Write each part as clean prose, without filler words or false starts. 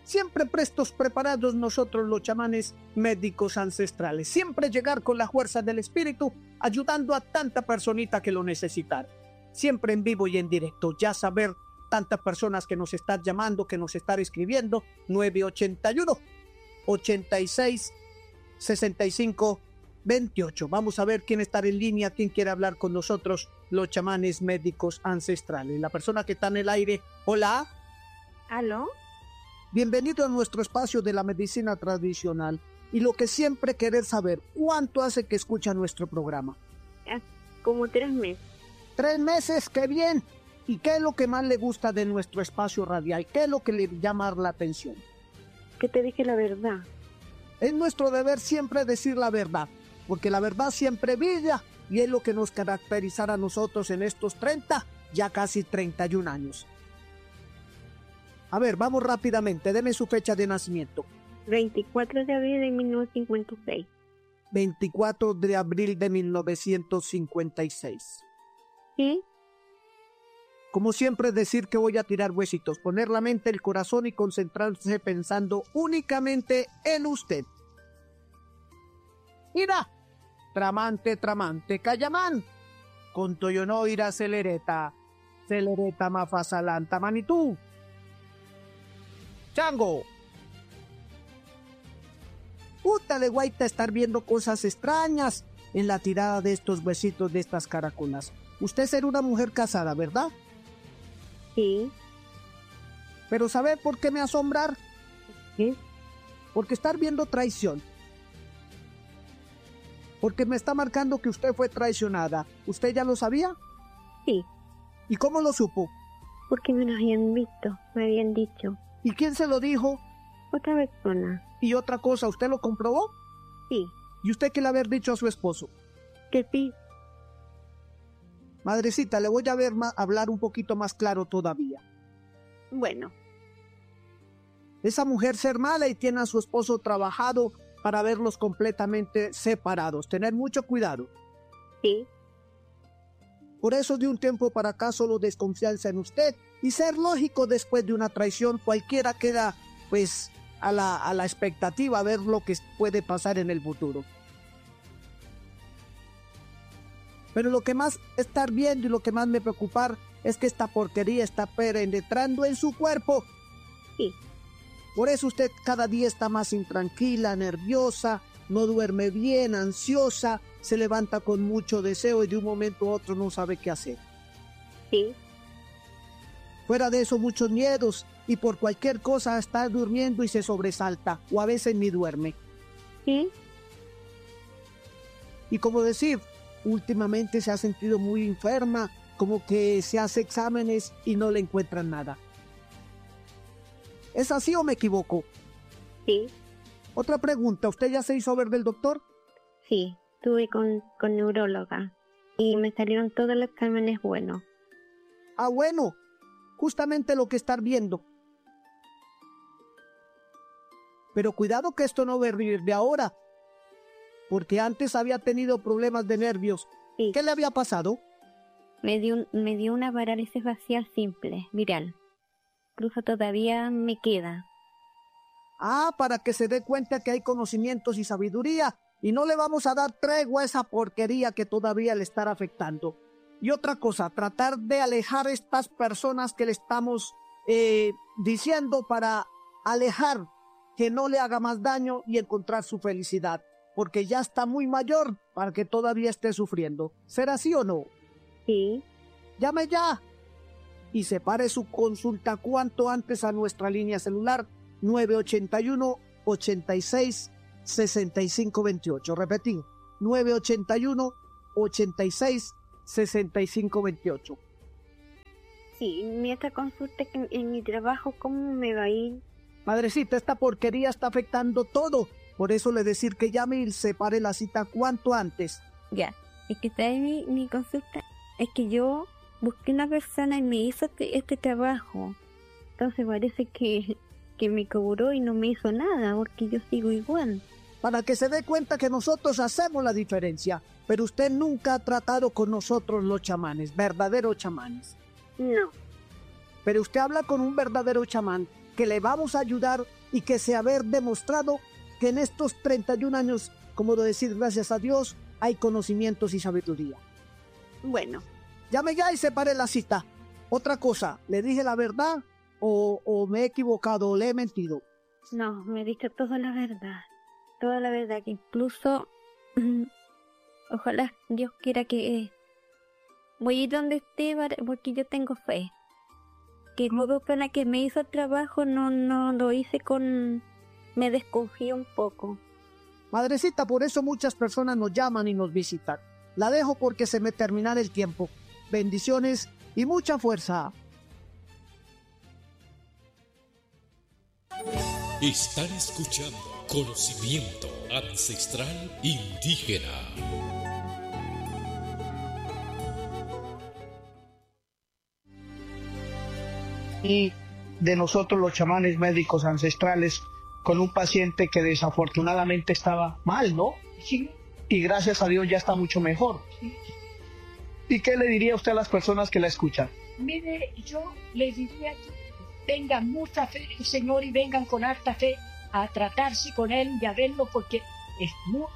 Siempre prestos, preparados nosotros los chamanes médicos ancestrales. Siempre llegar con la fuerza del espíritu, ayudando a tanta personita que lo necesitara. Siempre en vivo y en directo. Ya saber tantas personas que nos están llamando, que nos están escribiendo. 981 86 65 28. Vamos a ver quién está en línea, quién quiere hablar con nosotros, los chamanes médicos ancestrales. La persona que está en el aire. Hola. ¿Aló? Bienvenido a nuestro espacio de la medicina tradicional. Y lo que siempre querer saber, ¿cuánto hace que escucha nuestro programa? Como 3 meses. 3 meses, qué bien. ¿Y qué es lo que más le gusta de nuestro espacio radial? ¿Qué es lo que le llama la atención? Que te dije la verdad. Es nuestro deber siempre decir la verdad, porque la verdad siempre brilla y es lo que nos caracterizará a nosotros en estos 30, ya casi 31 años. A ver, vamos rápidamente, deme su fecha de nacimiento. 24 de abril de 1956. 24 de abril de 1956. ¿Sí? Como siempre, decir que voy a tirar huesitos, poner la mente, el corazón y concentrarse pensando únicamente en usted. Mira, tramante, cayamán, con toyono ira celereta mafasalanta manitú. Chango. Puta de guaita estar viendo cosas extrañas en la tirada de estos huesitos de estas caracolas. Usted será una mujer casada, ¿verdad? Sí. Pero ¿sabe por qué me asombrar? ¿Sí? Porque estar viendo traición. Porque me está marcando que usted fue traicionada. ¿Usted ya lo sabía? Sí. ¿Y cómo lo supo? Porque me lo habían visto, me habían dicho. ¿Y quién se lo dijo? Otra persona. Y otra cosa, ¿usted lo comprobó? Sí. ¿Y usted qué le haber dicho a su esposo? Que sí. Madrecita, le voy a hablar un poquito más claro todavía. Bueno. Esa mujer ser mala y tiene a su esposo trabajado para verlos completamente separados. Tener mucho cuidado. Sí. Por eso de un tiempo para acá solo desconfianza en usted y ser lógico después de una traición. Cualquiera queda pues a la expectativa a ver lo que puede pasar en el futuro. Pero lo que más estar viendo y lo que más me preocupar es que esta porquería está penetrando en su cuerpo. Sí. Por eso usted cada día está más intranquila, nerviosa, no duerme bien, ansiosa, se levanta con mucho deseo y de un momento a otro no sabe qué hacer. Sí. Fuera de eso, muchos miedos y por cualquier cosa está durmiendo y se sobresalta o a veces ni duerme. Sí. Y como decir, últimamente se ha sentido muy enferma, como que se hace exámenes y no le encuentran nada. ¿Es así o me equivoco? Sí. Otra pregunta, ¿usted ya se hizo ver del doctor? Sí, estuve con neuróloga y me salieron todos los exámenes buenos. Ah, bueno, justamente lo que estar viendo. Pero cuidado que esto no va a venir de ahora, porque antes había tenido problemas de nervios. Sí. ¿Qué le había pasado? Me dio una parálisis facial simple, viral. Incluso todavía me queda. Ah, para que se dé cuenta que hay conocimientos y sabiduría y no le vamos a dar tregua a esa porquería que todavía le está afectando. Y otra cosa, tratar de alejar a estas personas que le estamos diciendo para alejar que no le haga más daño y encontrar su felicidad, porque ya está muy mayor para que todavía esté sufriendo. ¿Será así o no? Sí. Llame ya y separe su consulta cuanto antes a nuestra línea celular 981 86 65 28. Repetí, 981 86 65 28. Sí, mi otra consulta es que en mi trabajo, ¿cómo me va a ir? Madrecita, esta porquería está afectando todo. Por eso le decir que llame y separe la cita cuanto antes. Ya, es que está en mi consulta. Es que yo busqué una persona y me hizo este trabajo. Entonces parece que me cobró y no me hizo nada, porque yo sigo igual. Para que se dé cuenta que nosotros hacemos la diferencia. Pero usted nunca ha tratado con nosotros los chamanes, verdaderos chamanes. No. Pero usted habla con un verdadero chamán que le vamos a ayudar y que se haber demostrado que en estos 31 años, como decir, gracias a Dios, hay conocimientos y sabiduría. Bueno, Llame ya y separe la cita. Otra cosa, ¿le dije la verdad o me he equivocado o le he mentido? no, me he dicho toda la verdad, que incluso ojalá Dios quiera que voy a ir donde esté porque yo tengo fe. Que todo con la que me hizo el trabajo no lo hice me desconfío un poco. Madrecita, por eso muchas personas nos llaman y nos visitan. La dejo porque se me termina el tiempo. Bendiciones y mucha fuerza. Están escuchando Conocimiento Ancestral Indígena. Y de nosotros los chamanes médicos ancestrales con un paciente que desafortunadamente estaba mal, ¿no? Sí, Y gracias a Dios ya está mucho mejor. sí. ¿Y qué le diría usted a las personas que la escuchan? Mire, yo les diría que tengan mucha fe en el Señor y vengan con harta fe a tratarse con Él y a verlo porque es muy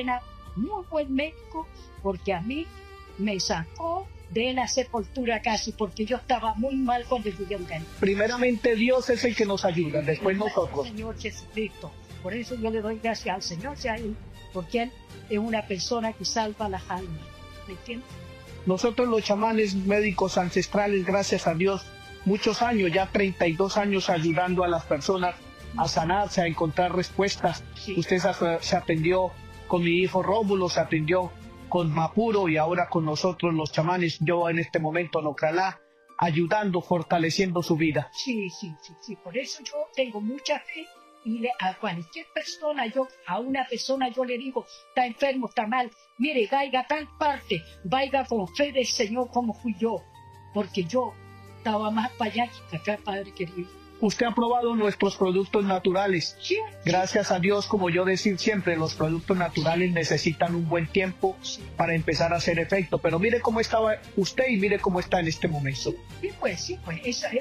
buen médico, porque a mí me sacó de la sepultura casi, porque yo estaba muy mal cuando llegué a un cáncer. Primeramente Dios es el que nos ayuda, después nosotros. Señor Jesucristo. Por eso yo le doy gracias al Señor, sea Él, porque Él es una persona que salva las almas. ¿Me entiendes? Nosotros los chamanes médicos ancestrales, gracias a Dios, muchos años, ya 32 años ayudando a las personas a sanarse, a encontrar respuestas. Sí. Usted se atendió con mi hijo Rómulo, se atendió con Mapuro y ahora con nosotros los chamanes, yo en este momento en Ocralá, ayudando, fortaleciendo su vida. Sí. Por eso yo tengo mucha fe y a cualquier persona, a una persona yo le digo, está enfermo, está mal, mire, vaya a tal parte, vaya con fe del Señor como fui yo, porque yo estaba más para allá que acá, Padre querido. Usted ha probado nuestros productos naturales. Sí, Gracias a Dios, como yo decir siempre, los productos naturales necesitan un buen tiempo para empezar a hacer efecto. Pero mire cómo estaba usted y mire cómo está en este momento. sí, pues,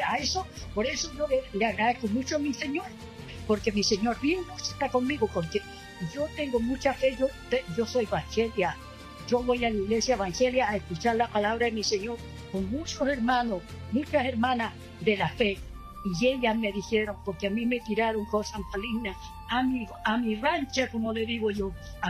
por eso yo le agradezco mucho a mi Señor, porque mi Señor bien está conmigo, porque yo tengo mucha fe, yo soy evangelia, yo voy a la iglesia evangelia a escuchar la palabra de mi Señor con muchos hermanos, muchas hermanas de la fe, y ellas me dijeron, porque a mí me tiraron cosas malignas, a mi rancha, como le digo yo, a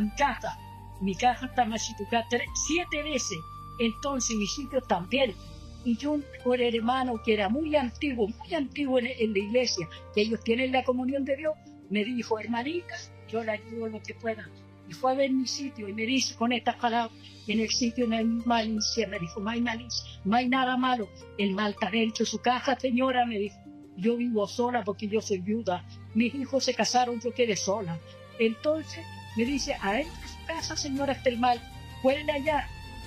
mi casa está machucada 7 veces, entonces mis hijos también. Y yo, un hermano que era muy antiguo en la iglesia, que ellos tienen la comunión de Dios, me dijo, hermanita, yo la ayudo lo que pueda. Y fue a ver mi sitio y me dice con estas palabras, en el sitio no hay malicia, me dijo, no hay malicia, no hay nada malo. El mal está dentro de su casa, señora, me dijo. Yo vivo sola porque yo soy viuda. Mis hijos se casaron, yo quedé sola. Entonces me dice, adentro de su casa, señora, está el mal. Fuera allá,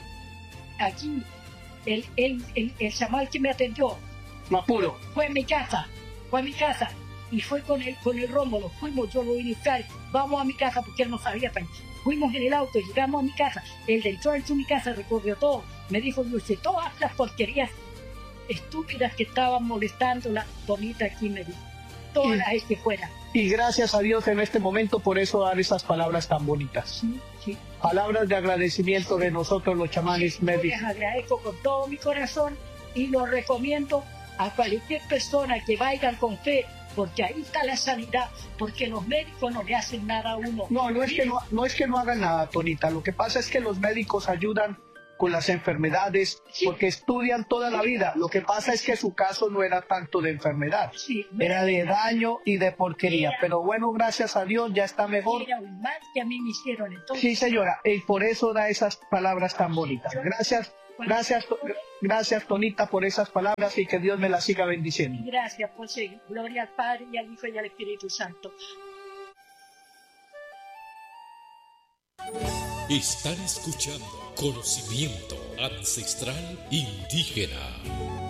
aquí. El chamal que me atendió Mapuro. fue a mi casa y fue con el Rómulo, fuimos, yo lo voy a buscar, vamos a mi casa porque él no sabía, fuimos en el auto, llegamos a mi casa, él entró en mi casa, recorrió todo, me dijo, yo sé, todas las porquerías estúpidas que estaban molestando la bonita aquí, me dijo, todas las que fuera. Y gracias a Dios en este momento por eso dar esas palabras tan bonitas. Sí. Palabras de agradecimiento de nosotros los chamanes Yo médicos. les agradezco con todo mi corazón y lo recomiendo a cualquier persona que vayan con fe, porque ahí está la sanidad, porque los médicos no le hacen nada a uno. No es que no hagan nada, Tonita. Lo que pasa es que los médicos ayudan con las enfermedades porque estudian toda la vida. Lo que pasa es que su caso no era tanto de enfermedad, Sí, era de daño y de porquería. Pero bueno, gracias a Dios ya está mejor. era un mal que a mí me hicieron. Entonces, Sí, señora, y por eso da esas palabras tan bonitas. Gracias, Tonita, por esas palabras y que Dios me las siga bendiciendo. gracias, pues sí, gloria al Padre y al Hijo y al Espíritu Santo. Están escuchando Conocimiento Ancestral Indígena.